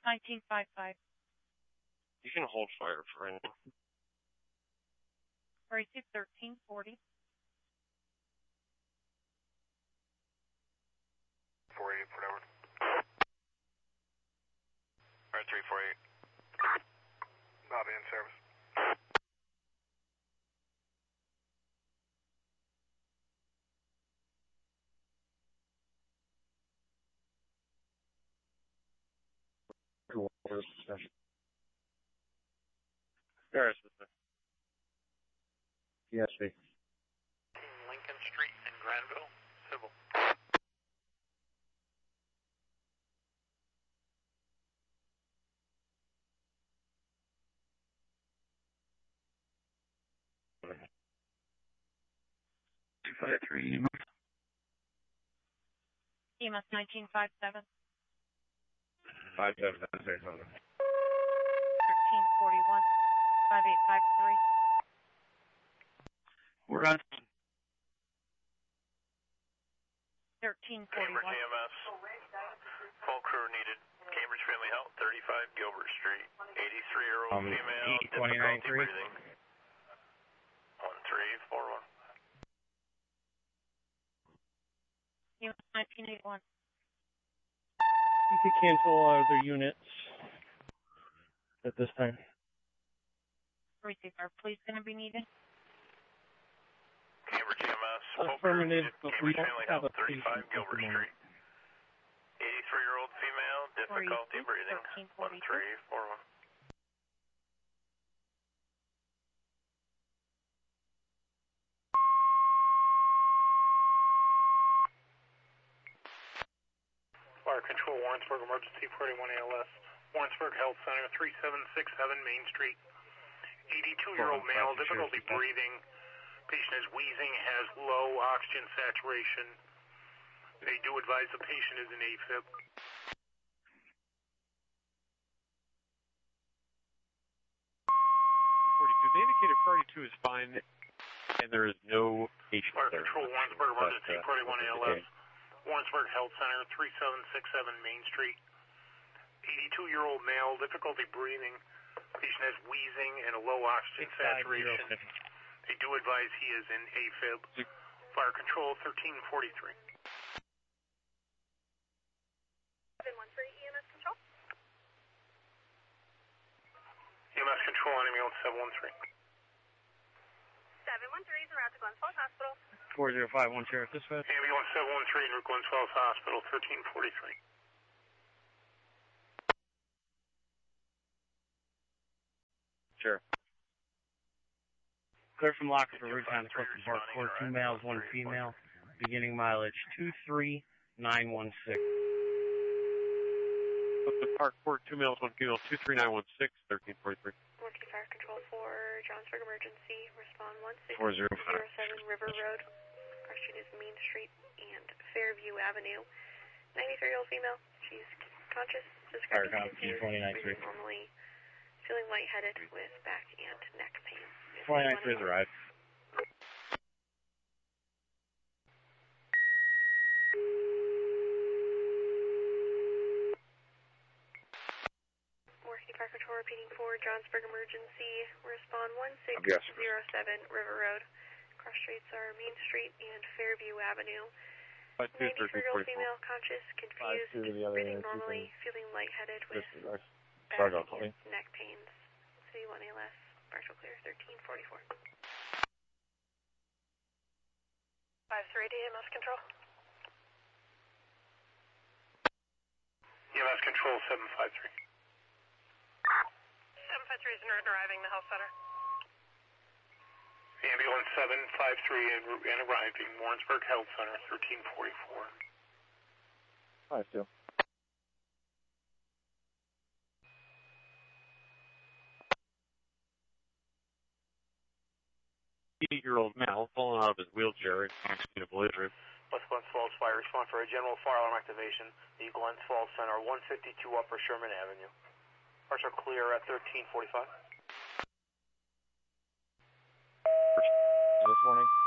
1955. You can hold fire for right now. Receive 1340. 488, whatever. Alright, 348. Lobby in service. Paris, PSV. Lincoln Street in Granville, civil. EMS 1957. 57. 1341. 5853. We're on. 1341. Cambridge EMS. Full crew needed. Cambridge Family Health, 35 Gilbert Street. 83-year-old female, difficulty breathing. 1341. EMS 1981. You could cancel all other units at this time. Receive. Are police going to be needed? Cambridge EMS. Full crew Affirmative, needed. but we Cambridge don't Family have Health, a patient 35 at Gilbert the moment. Street. 83-year-old female, difficulty breathing. 1341. Fire Control, Warrensburg Emergency 41 ALS. Warrensburg Health Center, 3767 Main Street. 82-year-old male, difficulty breathing. Patient is wheezing, has low oxygen saturation. They do advise the patient is in AFib. 42. They indicated 42 is fine, and there is no patient Fire there. Control, Warrensburg Emergency 41 ALS. Warrensburg Health Center, 3767 Main Street. 82-year-old male, difficulty breathing. Patient has wheezing and a low oxygen saturation. They do advise he is in AFib. Fire Control, 1343. 713 EMS Control. EMS Control on ambulance 713. 713 is en route to Glens Falls Hospital. 4051 Sheriff Dispatch. Ambulance 713 to Glens Falls Hospital, 1343. Sure. Clear from locker for route time to Clifton Park Court. 2 males, 1 female. Beginning mileage 23916. Clifton Park Court, 2 males, 1 female, 23916, 1343. Working Fire Control for Johnsburg Emergency. Respond 405. 1607 River Road. Our street is Main Street and Fairview Avenue. 93-year-old female. She's conscious, describing confused, breathing normally, feeling lightheaded with back and neck pain. 29 has arrived. Working Fire Control repeating for Johnsburg Emergency. Respond 1607 River Road. Cross streets are Main Street and Fairview Avenue. 93-year-old female, conscious, confused, breathing normally, feeling lightheaded with back and neck pains. City 1 ALS, partial clear, 1344. 530 EMS Control. EMS Control 753. 753 is en route arriving the health center. Ambulance 753 and arriving Warrensburg Health Center, 1344. 52. Eight-year-old male falling out of his wheelchair and oxygen belligerent. West Glens Falls Fire respond for a general fire alarm activation. The Glens Falls Center, 152 Upper Sherman Avenue. Partial clear at 1345. This morning.